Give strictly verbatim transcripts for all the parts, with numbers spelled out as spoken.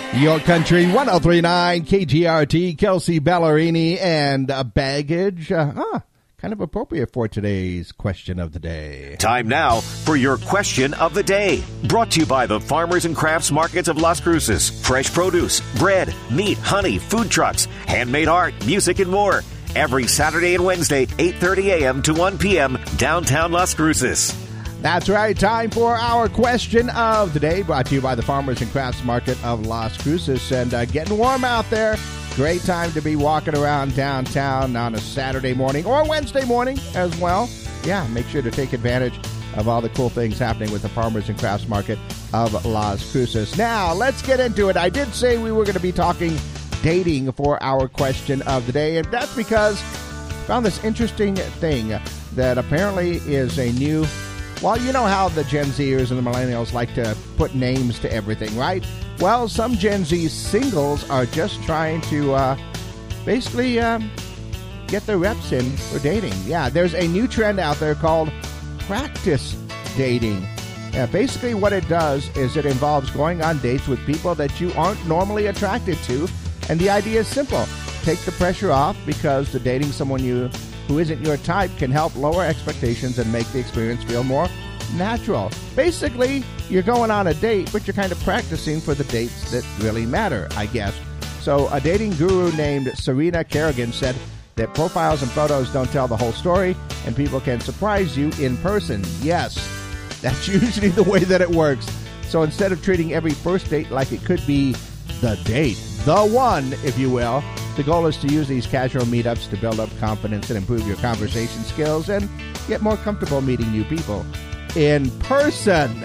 Your Country one oh three point nine K G R T, Kelsey Ballerini, and uh, Baggage. Uh, ah, kind of appropriate for today's question of the day. Time now for your question of the day. Brought to you by the Farmers and Crafts Markets of Las Cruces. Fresh produce, bread, meat, honey, food trucks, handmade art, music, and more. Every Saturday and Wednesday, eight thirty a.m. to one p.m., downtown Las Cruces. That's right. Time for our question of the day, brought to you by the Farmers and Crafts Market of Las Cruces. And uh, getting warm out there. Great time to be walking around downtown on a Saturday morning or Wednesday morning as well. Yeah, make sure to take advantage of all the cool things happening with the Farmers and Crafts Market of Las Cruces. Now, let's get into it. I did say we were going to be talking dating for our question of the day, and that's because I found this interesting thing that apparently is a new... Well, you know how the Gen Zers and the millennials like to put names to everything, right? Well, some Gen Z singles are just trying to uh, basically um, get their reps in for dating. Yeah, there's a new trend out there called practice dating. Yeah, basically what it does is it involves going on dates with people that you aren't normally attracted to. And the idea is simple. Take the pressure off, because the dating someone you who isn't your type can help lower expectations and make the experience feel more natural. Basically, you're going on a date, but you're kind of practicing for the dates that really matter, I guess. So a dating guru named Serena Kerrigan said that profiles and photos don't tell the whole story, and people can surprise you in person. Yes, that's usually the way that it works. So instead of treating every first date like it could be the date, the one, if you will, the goal is to use these casual meetups to build up confidence and improve your conversation skills and get more comfortable meeting new people in person.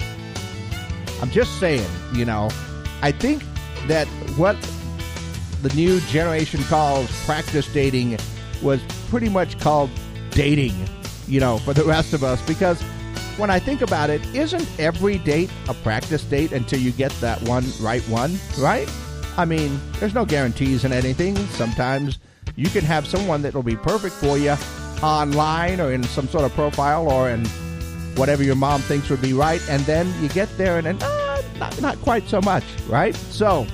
I'm just saying, you know, I think that what the new generation calls practice dating was pretty much called dating, you know, for the rest of us, because when I think about it, isn't every date a practice date until you get that one right one, right? I mean, there's no guarantees in anything. Sometimes you can have someone that will be perfect for you online or in some sort of profile or in whatever your mom thinks would be right, and then you get there and then, uh, not, not quite so much, right? So,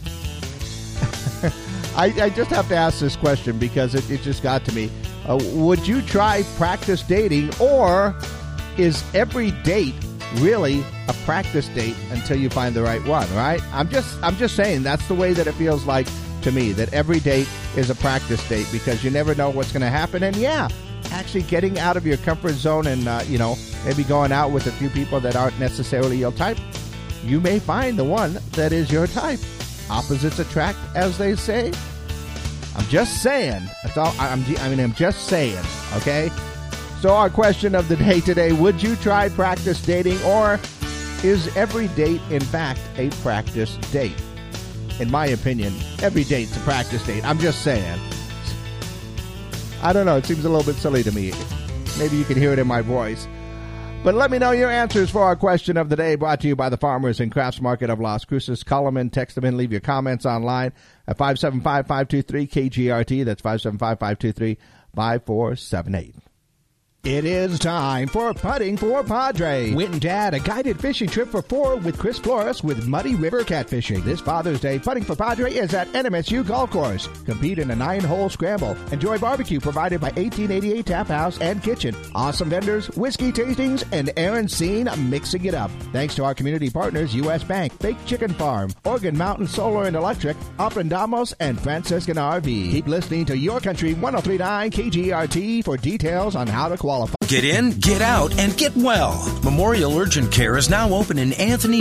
I, I just have to ask this question because it, it just got to me. Uh, would you try practice dating, or is every date really a practice date until you find the right one, right? I'm just I'm just saying that's the way that it feels like to me, that every date is a practice date, because you never know what's going to happen. And yeah, actually getting out of your comfort zone and, uh, you know, maybe going out with a few people that aren't necessarily your type, you may find the one that is your type. Opposites attract, as they say. I'm just saying. That's all. I'm, I mean, I'm just saying, okay? So our question of the day today, would you try practice dating, or is every date, in fact, a practice date? In my opinion, every date's a practice date. I'm just saying. I don't know. It seems a little bit silly to me. Maybe you can hear it in my voice. But let me know your answers for our question of the day, brought to you by the Farmers and Crafts Market of Las Cruces. Call them in, text them in, leave your comments online at five seven five, five two three, K G R T. That's five seven five, five two three, five four seven eight. It is time for Putting for Padre. Wit and Dad, a guided fishing trip for four with Chris Flores with Muddy River Catfishing. This Father's Day, Putting for Padre is at N M S U Golf Course. Compete in a nine-hole scramble. Enjoy barbecue provided by eighteen eighty-eight Tap House and Kitchen. Awesome vendors, whiskey tastings, and Aaron Scene mixing it up. Thanks to our community partners, U S Bank, Baked Chicken Farm, Oregon Mountain Solar and Electric, Aprendamos, and Franciscan R V. Keep listening to Your Country one oh three point nine K G R T for details on how to qualify. Get in, get out, and get well. Memorial Urgent Care is now open in Anthony,